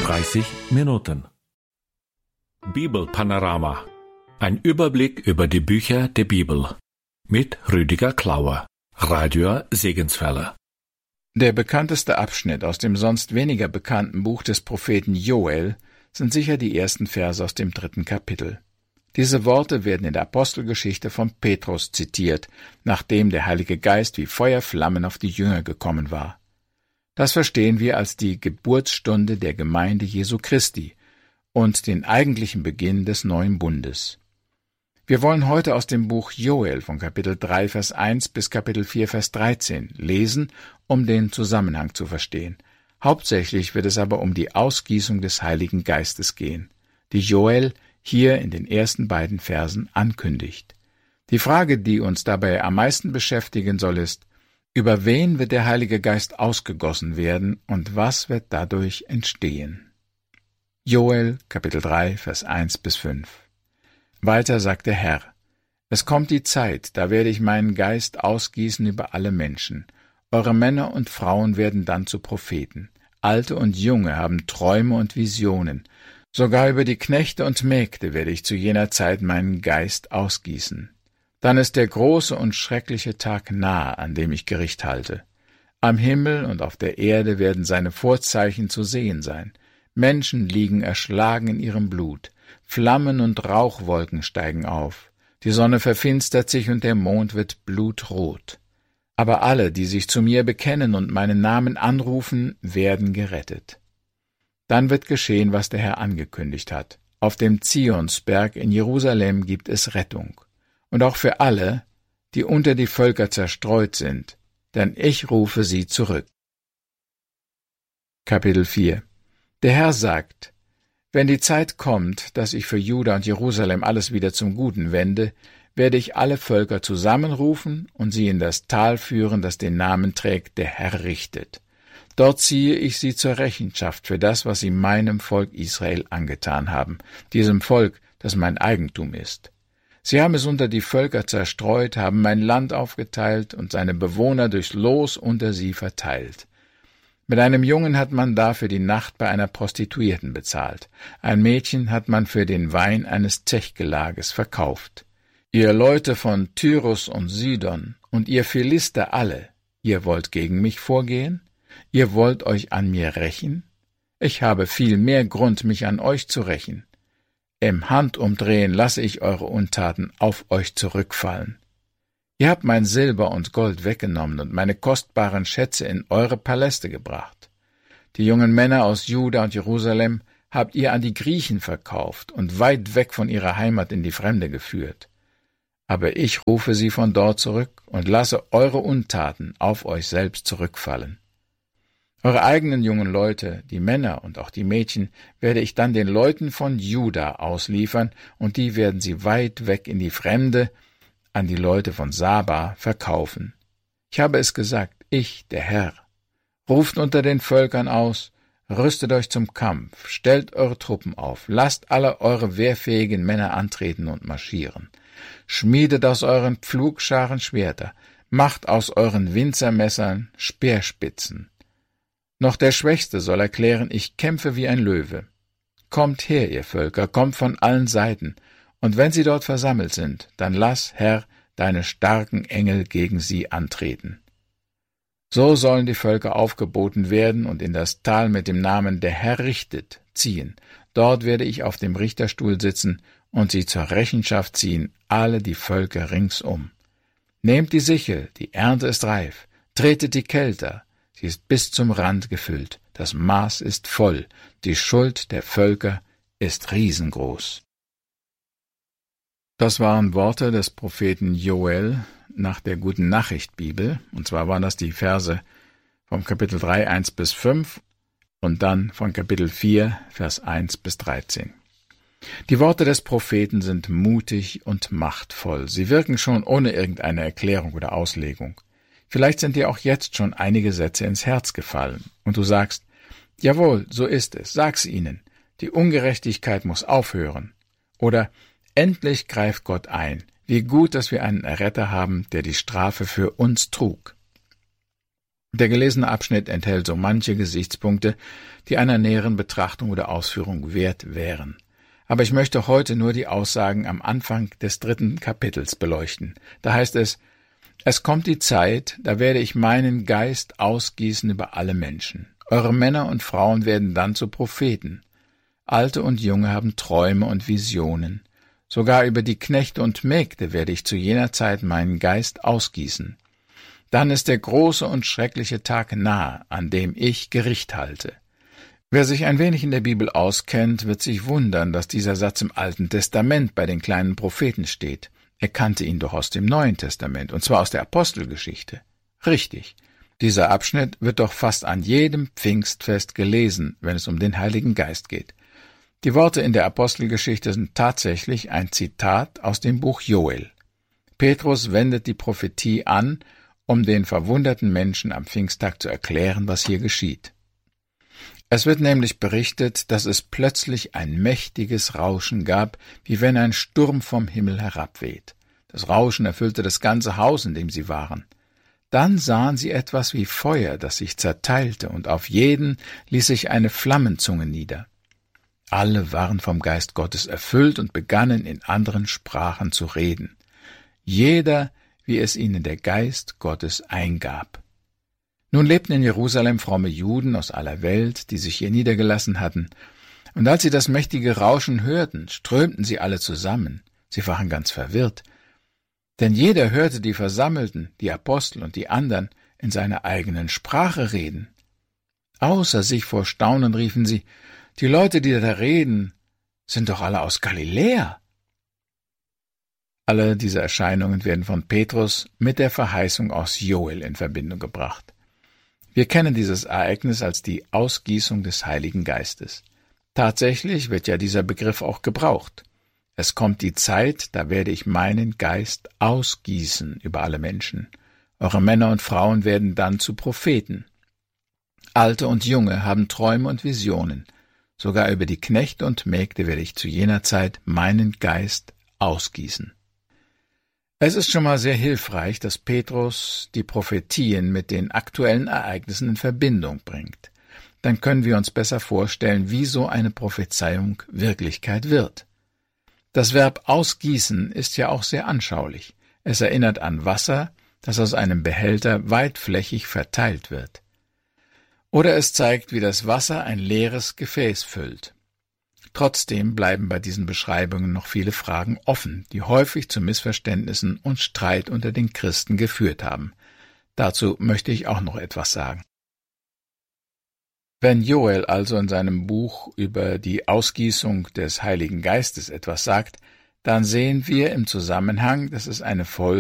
30 Minuten. Bibelpanorama. Ein Überblick über die Bücher der Bibel. Mit Rüdiger Klauer. Radio Segenswelle. Der bekannteste Abschnitt aus dem sonst weniger bekannten Buch des Propheten Joel sind sicher die ersten Verse aus dem 3. Kapitel. Diese Worte werden in der Apostelgeschichte von Petrus zitiert, nachdem der Heilige Geist wie Feuerflammen auf die Jünger gekommen war. Das verstehen wir als die Geburtsstunde der Gemeinde Jesu Christi und den eigentlichen Beginn des neuen Bundes. Wir wollen heute aus dem Buch Joel von Kapitel 3, Vers 1 bis Kapitel 4, Vers 13 lesen, um den Zusammenhang zu verstehen. Hauptsächlich wird es aber um die Ausgießung des Heiligen Geistes gehen, die Joel hier in den ersten beiden Versen ankündigt. Die Frage, die uns dabei am meisten beschäftigen soll, ist: Über wen wird der Heilige Geist ausgegossen werden und was wird dadurch entstehen? Joel, Kapitel 3, Vers 1 bis 5. Weiter sagt der Herr: Es kommt die Zeit, da werde ich meinen Geist ausgießen über alle Menschen. Eure Männer und Frauen werden dann zu Propheten. Alte und Junge haben Träume und Visionen. Sogar über die Knechte und Mägde werde ich zu jener Zeit meinen Geist ausgießen. Dann ist der große und schreckliche Tag nahe, an dem ich Gericht halte. Am Himmel und auf der Erde werden seine Vorzeichen zu sehen sein. Menschen liegen erschlagen in ihrem Blut. Flammen und Rauchwolken steigen auf. Die Sonne verfinstert sich und der Mond wird blutrot. Aber alle, die sich zu mir bekennen und meinen Namen anrufen, werden gerettet. Dann wird geschehen, was der Herr angekündigt hat. Auf dem Zionsberg in Jerusalem gibt es Rettung. Und auch für alle, die unter die Völker zerstreut sind, denn ich rufe sie zurück. Kapitel 4. Der Herr sagt: Wenn die Zeit kommt, dass ich für Juda und Jerusalem alles wieder zum Guten wende, werde ich alle Völker zusammenrufen und sie in das Tal führen, das den Namen trägt, der Herr richtet. Dort ziehe ich sie zur Rechenschaft für das, was sie meinem Volk Israel angetan haben, diesem Volk, das mein Eigentum ist. Sie haben es unter die Völker zerstreut, haben mein Land aufgeteilt und seine Bewohner durch Los unter sie verteilt. Mit einem Jungen hat man dafür die Nacht bei einer Prostituierten bezahlt. Ein Mädchen hat man für den Wein eines Zechgelages verkauft. Ihr Leute von Tyrus und Sidon und ihr Philister alle, ihr wollt gegen mich vorgehen? Ihr wollt euch an mir rächen? Ich habe viel mehr Grund, mich an euch zu rächen. Im Handumdrehen lasse ich eure Untaten auf euch zurückfallen. Ihr habt mein Silber und Gold weggenommen und meine kostbaren Schätze in eure Paläste gebracht. Die jungen Männer aus Juda und Jerusalem habt ihr an die Griechen verkauft und weit weg von ihrer Heimat in die Fremde geführt. Aber ich rufe sie von dort zurück und lasse eure Untaten auf euch selbst zurückfallen. Eure eigenen jungen Leute, die Männer und auch die Mädchen, werde ich dann den Leuten von Juda ausliefern, und die werden sie weit weg in die Fremde, an die Leute von Saba, verkaufen. Ich habe es gesagt, ich, der Herr. Ruft unter den Völkern aus, rüstet euch zum Kampf, stellt eure Truppen auf, lasst alle eure wehrfähigen Männer antreten und marschieren. Schmiedet aus euren Pflugscharen Schwerter, macht aus euren Winzermessern Speerspitzen. Noch der Schwächste soll erklären, ich kämpfe wie ein Löwe. Kommt her, ihr Völker, kommt von allen Seiten, und wenn sie dort versammelt sind, dann lass, Herr, deine starken Engel gegen sie antreten. So sollen die Völker aufgeboten werden und in das Tal mit dem Namen der Herr richtet ziehen. Dort werde ich auf dem Richterstuhl sitzen und sie zur Rechenschaft ziehen, alle die Völker ringsum. Nehmt die Sichel, die Ernte ist reif, tretet die Kelter, sie ist bis zum Rand gefüllt, das Maß ist voll, die Schuld der Völker ist riesengroß. Das waren Worte des Propheten Joel nach der Guten Nachricht Bibel, und zwar waren das die Verse vom Kapitel 3, 1 bis 5 und dann von Kapitel 4, Vers 1 bis 13. Die Worte des Propheten sind mutig und machtvoll. Sie wirken schon ohne irgendeine Erklärung oder Auslegung. Vielleicht sind dir auch jetzt schon einige Sätze ins Herz gefallen, und du sagst: Jawohl, so ist es, sag's ihnen, die Ungerechtigkeit muss aufhören. Oder: Endlich greift Gott ein, wie gut, dass wir einen Erretter haben, der die Strafe für uns trug. Der gelesene Abschnitt enthält so manche Gesichtspunkte, die einer näheren Betrachtung oder Ausführung wert wären. Aber ich möchte heute nur die Aussagen am Anfang des 3. Kapitels beleuchten. Da heißt es: Es kommt die Zeit, da werde ich meinen Geist ausgießen über alle Menschen. Eure Männer und Frauen werden dann zu Propheten. Alte und Junge haben Träume und Visionen. Sogar über die Knechte und Mägde werde ich zu jener Zeit meinen Geist ausgießen. Dann ist der große und schreckliche Tag nahe, an dem ich Gericht halte. Wer sich ein wenig in der Bibel auskennt, wird sich wundern, dass dieser Satz im Alten Testament bei den kleinen Propheten steht. Er kannte ihn doch aus dem Neuen Testament, und zwar aus der Apostelgeschichte. Richtig, dieser Abschnitt wird doch fast an jedem Pfingstfest gelesen, wenn es um den Heiligen Geist geht. Die Worte in der Apostelgeschichte sind tatsächlich ein Zitat aus dem Buch Joel. Petrus wendet die Prophetie an, um den verwunderten Menschen am Pfingsttag zu erklären, was hier geschieht. Es wird nämlich berichtet, dass es plötzlich ein mächtiges Rauschen gab, wie wenn ein Sturm vom Himmel herabweht. Das Rauschen erfüllte das ganze Haus, in dem sie waren. Dann sahen sie etwas wie Feuer, das sich zerteilte, und auf jeden ließ sich eine Flammenzunge nieder. Alle waren vom Geist Gottes erfüllt und begannen in anderen Sprachen zu reden. Jeder, wie es ihnen der Geist Gottes eingab. Nun lebten in Jerusalem fromme Juden aus aller Welt, die sich hier niedergelassen hatten, und als sie das mächtige Rauschen hörten, strömten sie alle zusammen. Sie waren ganz verwirrt, denn jeder hörte die Versammelten, die Apostel und die anderen, in seiner eigenen Sprache reden. Außer sich vor Staunen riefen sie: Die Leute, die da reden, sind doch alle aus Galiläa. Alle diese Erscheinungen werden von Petrus mit der Verheißung aus Joel in Verbindung gebracht. Wir kennen dieses Ereignis als die Ausgießung des Heiligen Geistes. Tatsächlich wird ja dieser Begriff auch gebraucht. Es kommt die Zeit, da werde ich meinen Geist ausgießen über alle Menschen. Eure Männer und Frauen werden dann zu Propheten. Alte und Junge haben Träume und Visionen. Sogar über die Knechte und Mägde werde ich zu jener Zeit meinen Geist ausgießen. Es ist schon mal sehr hilfreich, dass Petrus die Prophetien mit den aktuellen Ereignissen in Verbindung bringt. Dann können wir uns besser vorstellen, wie so eine Prophezeiung Wirklichkeit wird. Das Verb ausgießen ist ja auch sehr anschaulich. Es erinnert an Wasser, das aus einem Behälter weitflächig verteilt wird. Oder es zeigt, wie das Wasser ein leeres Gefäß füllt. Trotzdem bleiben bei diesen Beschreibungen noch viele Fragen offen, die häufig zu Missverständnissen und Streit unter den Christen geführt haben. Dazu möchte ich auch noch etwas sagen. Wenn Joel also in seinem Buch über die Ausgießung des Heiligen Geistes etwas sagt, dann sehen wir im Zusammenhang, dass es eine Folge